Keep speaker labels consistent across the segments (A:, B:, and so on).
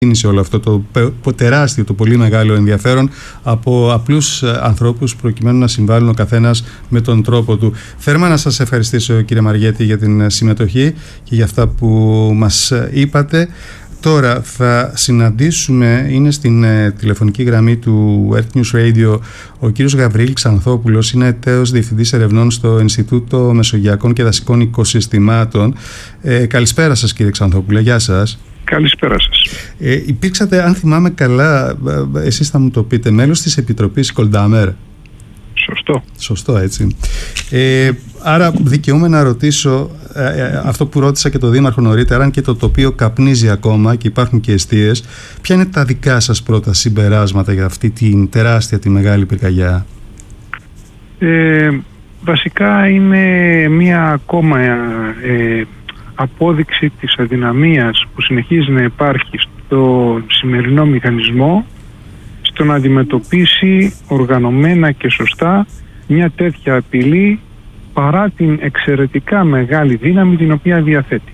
A: όλο αυτό το τεράστιο, το πολύ μεγάλο ενδιαφέρον από απλούς ανθρώπους προκειμένου να συμβάλλουν ο καθένας με τον τρόπο του. Θέρμα να σας ευχαριστήσω, κύριε Μαριέτη, για την συμμετοχή και για αυτά που μας είπατε. Τώρα θα συναντήσουμε, είναι στην τηλεφωνική γραμμή του Earth News Radio, ο κύριος Γαβρίλ Ξανθόπουλος, είναι τέος διευθυντής ερευνών στο Ινστιτούτο Μεσογειακών και Δασικών Οικοσυστημάτων. Καλησπέρα σας, κύριε Ξανθόπουλε, γεια σας.
B: Καλησπέρα σας.
A: Υπήρξατε, αν θυμάμαι καλά, εσείς θα μου το πείτε, μέλος της Επιτροπής Κολντάμερ. Σωστό, έτσι. Άρα δικαιούμαι να ρωτήσω αυτό που ρώτησα και το Δήμαρχο νωρίτερα, αν και το τοπίο καπνίζει ακόμα και υπάρχουν και εστίες, ποια είναι τα δικά σας πρώτα συμπεράσματα για αυτή την τεράστια, τη μεγάλη πυρκαγιά?
B: Βασικά είναι μία ακόμα απόδειξη της αδυναμίας που συνεχίζει να υπάρχει στο σημερινό μηχανισμό στο να αντιμετωπίσει οργανωμένα και σωστά μια τέτοια απειλή, παρά την εξαιρετικά μεγάλη δύναμη την οποία διαθέτει.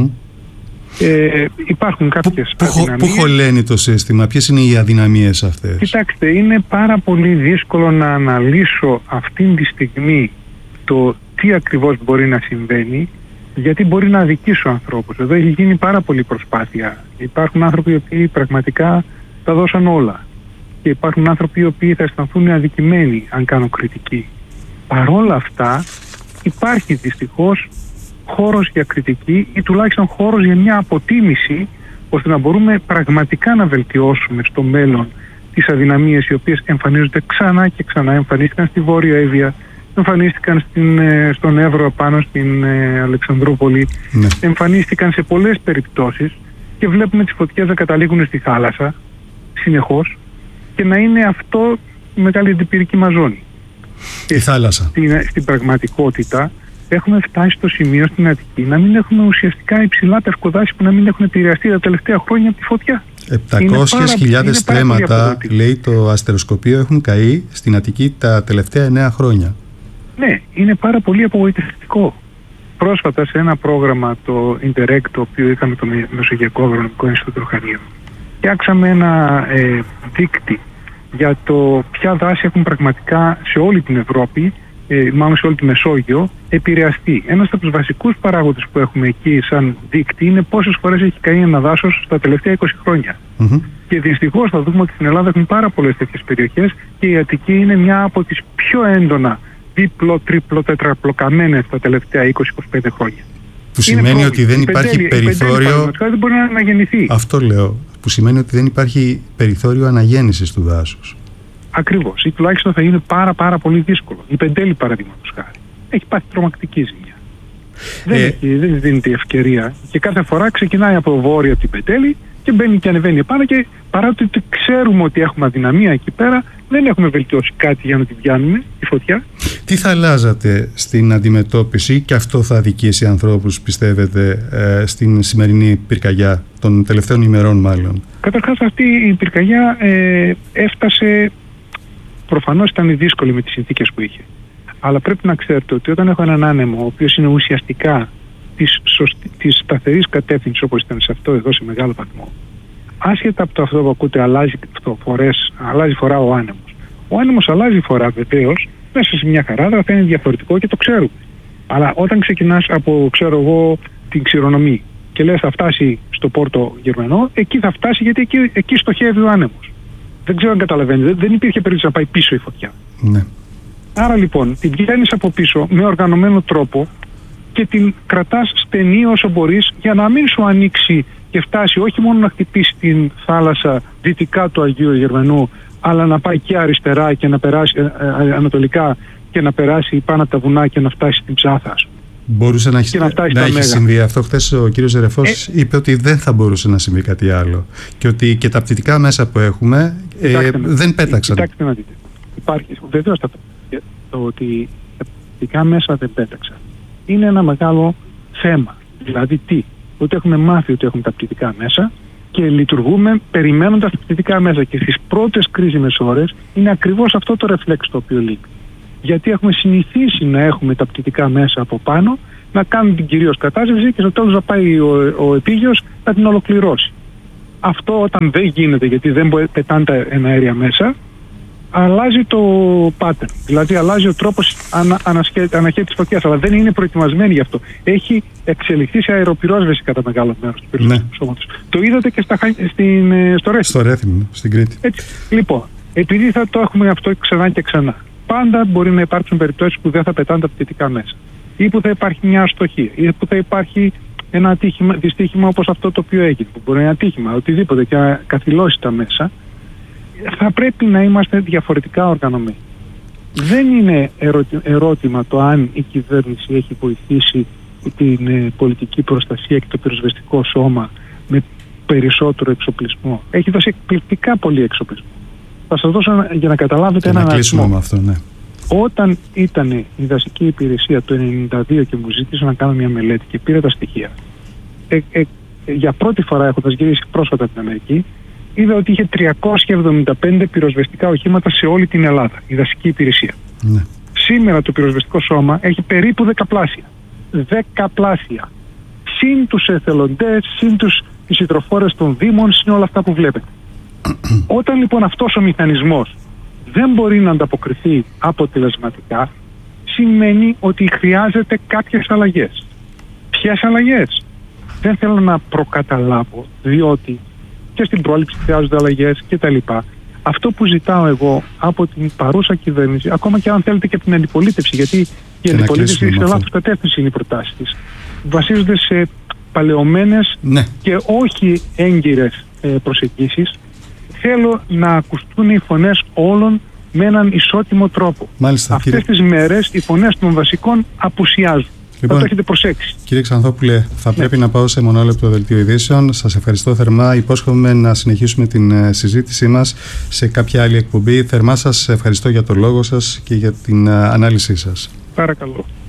B: Υπάρχουν κάποιες αδυναμίες.
A: Πού χωλαίνει το σύστημα, ποιες είναι οι αδυναμίες αυτές?
B: Κοιτάξτε, είναι πάρα πολύ δύσκολο να αναλύσω αυτήν τη στιγμή το τι ακριβώς μπορεί να συμβαίνει, γιατί μπορεί να αδικήσει ο ανθρώπους. Εδώ έχει γίνει πάρα πολύ προσπάθεια. Υπάρχουν άνθρωποι οι οποίοι πραγματικά τα δώσαν όλα. Και υπάρχουν άνθρωποι οι οποίοι θα αισθανθούν αδικημένοι αν κάνουν κριτική. Παρόλα αυτά υπάρχει δυστυχώς χώρος για κριτική ή τουλάχιστον χώρος για μια αποτίμηση, ώστε να μπορούμε πραγματικά να βελτιώσουμε στο μέλλον τις αδυναμίες οι οποίες εμφανίζονται ξανά και ξανά. Εμφανίστηκαν στη Βόρεια Εύβοια, εμφανίστηκαν στον Εύρο πάνω στην Αλεξανδρούπολη, εμφανίστηκαν σε πολλές περιπτώσεις και βλέπουμε τις φωτιές να καταλήγουν στη θάλασσα συνεχώς και να είναι αυτό η μεγάλη αντιπυρική μας ζώνη.
A: Η θάλασσα.
B: Στην πραγματικότητα έχουμε φτάσει στο σημείο στην Αττική να μην έχουμε ουσιαστικά υψηλά περκοδάσια που να μην έχουν επηρεαστεί τα τελευταία χρόνια από τη φωτιά.
A: 700.000 στρέμματα, λέει το αστεροσκοπείο, έχουν καεί στην Αττική τα τελευταία 9 χρόνια.
B: Ναι, είναι πάρα πολύ απογοητευτικό. Πρόσφατα σε ένα πρόγραμμα, το Interreg, το οποίο είχαμε το Μεσογειακό Αγρονομικό Ινστιτούτο Χανίων, φτιάξαμε ένα δείκτη για το ποια δάση έχουν πραγματικά σε όλη την Ευρώπη, μάλλον σε όλη τη Μεσόγειο, επηρεαστεί. Ένας από τους βασικούς παράγοντες που έχουμε εκεί σαν δείκτη είναι πόσες φορές έχει καεί ένα δάσος στα τελευταία 20 χρόνια. Και δυστυχώς θα δούμε ότι στην Ελλάδα έχουν πάρα πολλές τέτοιες περιοχές και η Αττική είναι μια από τις πιο έντονα δίπλο, τρίπλο, τετραπλοκαμένες τα τελευταία 20-25 χρόνια.
A: Που σημαίνει ότι δεν υπάρχει περιθώριο.
B: Δεν μπορεί να αναγεννηθεί.
A: Αυτό λέω. Που σημαίνει ότι δεν υπάρχει περιθώριο αναγέννησης του δάσους.
B: Ακριβώς. Ή τουλάχιστον θα είναι πάρα πολύ δύσκολο. Η Πεντέλη, παραδείγματος χάρη, έχει πάθει τρομακτική ζημιά. Δεν δίνεται η ευκαιρία. Και κάθε φορά ξεκινάει από βόρεια την Πεντέλη και μπαίνει και ανεβαίνει επάνω. Και παρά ότι ξέρουμε ότι έχουμε αδυναμία εκεί πέρα, δεν έχουμε βελτιώσει κάτι για να την πιάνουμε τη φωτιά.
A: Τι θα αλλάζατε στην αντιμετώπιση, και αυτό θα αδικήσει ανθρώπους, πιστεύετε, στην σημερινή πυρκαγιά των τελευταίων ημερών, μάλλον?
B: Καταρχάς, αυτή η πυρκαγιά έφτασε. Προφανώς ήταν δύσκολη με τις συνθήκες που είχε. Αλλά πρέπει να ξέρετε ότι όταν έχω έναν άνεμο, ο οποίος είναι ουσιαστικά της σταθερής κατεύθυνσης, όπως ήταν σε αυτό εδώ σε μεγάλο βαθμό, άσχετα από το αυτό που ακούτε, αλλάζει φορά ο άνεμος. Ο άνεμος αλλάζει φορά βεβαίως, μέσα σε μια χαράδρα θα είναι διαφορετικό και το ξέρουμε. Αλλά όταν ξεκινάς από, την Ξηρονομή και λες θα φτάσει στο Πόρτο Γερμανό, εκεί θα φτάσει, γιατί εκεί στοχεύει ο άνεμος. Δεν ξέρω αν καταλαβαίνετε, δεν υπήρχε περίπτωση να πάει πίσω η φωτιά.
A: Ναι.
B: Άρα λοιπόν την πιάνεις από πίσω με οργανωμένο τρόπο και την κρατάς στενή όσο μπορείς, για να μην σου ανοίξει και φτάσει όχι μόνο να χτυπήσει την θάλασσα δυτικά του Αγίου Γερμανού, αλλά να πάει και αριστερά και να περάσει ανατολικά και να περάσει πάνω από τα βουνά και να φτάσει στην Ψάθα.
A: Μπορούσε να έχει συμβεί αυτό. Χθες ο κύριος Ζερεφός είπε ότι δεν θα μπορούσε να συμβεί κάτι άλλο και ότι και τα πτυτικά μέσα που έχουμε δεν πέταξαν.
B: Κοιτάξτε να δείτε. Υπάρχει βεβαίως το ότι τα πτυτικά μέσα δεν πέταξαν. Είναι ένα μεγάλο θέμα. Δηλαδή ότι έχουμε μάθει ότι έχουμε τα πτυτικά μέσα και λειτουργούμε περιμένοντας τα πτυτικά μέσα, και στις πρώτες κρίσιμες ώρες είναι ακριβώς αυτό το ρεφλέξ το οποίο λείπει. Γιατί έχουμε συνηθίσει να έχουμε τα πτυτικά μέσα από πάνω, να κάνουν την κυρίως κατάσβεση και στο τέλος να πάει ο επίγειος να την ολοκληρώσει. Αυτό όταν δεν γίνεται, γιατί δεν πετάνε τα εναέρια μέσα, αλλάζει το pattern. Δηλαδή αλλάζει ο τρόπος αναχέτησης φωτιάς, αλλά δεν είναι προετοιμασμένοι γι' αυτό. Έχει εξελιχθεί σε αεροπυρόσβεση κατά μεγάλο μέρος του πυροσβεστικού σώματος. Το είδατε και στο Ρέθυμνο.
A: Στο Ρέθυμνο, στην Κρήτη.
B: Έτσι. Λοιπόν, επειδή θα το έχουμε αυτό ξανά και ξανά, πάντα μπορεί να υπάρξουν περιπτώσεις που δεν θα πετάνε τα πτυτικά μέσα, ή που θα υπάρχει μια αστοχία, ή που θα υπάρχει ένα δυστύχημα όπως αυτό το οποίο έγινε, που μπορεί να είναι ατύχημα, οτιδήποτε και να καθυλώσει τα μέσα. Θα πρέπει να είμαστε διαφορετικά οργανωμένοι. Δεν είναι ερώτημα το αν η κυβέρνηση έχει βοηθήσει την πολιτική προστασία και το πυροσβεστικό σώμα με περισσότερο εξοπλισμό. Έχει δώσει εκπληκτικά πολύ εξοπλισμό. Θα σας δώσω για να καταλάβετε έναν αριθμό.
A: Με αυτό, ναι.
B: Όταν ήταν η δασική υπηρεσία το 1992 και μου ζήτησε να κάνω μια μελέτη και πήρα τα στοιχεία, για πρώτη φορά έχοντας γυρίσει πρόσφατα από την Αμερική, είδα ότι είχε 375 πυροσβεστικά οχήματα σε όλη την Ελλάδα, η δασική υπηρεσία.
A: Ναι.
B: Σήμερα το πυροσβεστικό σώμα έχει περίπου 10πλάσια. 10πλάσια. Συν τους εθελοντές, συν τους συντροφόρες των δήμων, συν όλα αυτά που βλέπετε. Όταν λοιπόν αυτός ο μηχανισμός δεν μπορεί να ανταποκριθεί αποτελεσματικά, σημαίνει ότι χρειάζεται κάποιες αλλαγές. Ποιες αλλαγές? Δεν θέλω να προκαταλάβω, διότι και στην πρόληψη χρειάζονται αλλαγές κτλ. Αυτό που ζητάω εγώ από την παρούσα κυβέρνηση, ακόμα και αν θέλετε και από την αντιπολίτευση, γιατί η αντιπολίτευση σε λάθος κατεύθυνση είναι οι προτάσεις της, βασίζονται σε παλαιωμένες και όχι έγκυρες προσεγγίσεις. Θέλω να ακουστούν οι φωνές όλων με έναν ισότιμο τρόπο.
A: Μάλιστα,
B: αυτές τις μέρες οι φωνές των βασικών απουσιάζουν. Λοιπόν, θα το έχετε προσέξει.
A: Κύριε Ξανθόπουλε, θα πρέπει να πάω σε μονόλεπτο δελτίο ειδήσεων. Σας ευχαριστώ θερμά. Υπόσχομαι να συνεχίσουμε την συζήτησή μας σε κάποια άλλη εκπομπή. Θερμά σας ευχαριστώ για το λόγο σας και για την ανάλυση σας.
B: Παρακαλώ.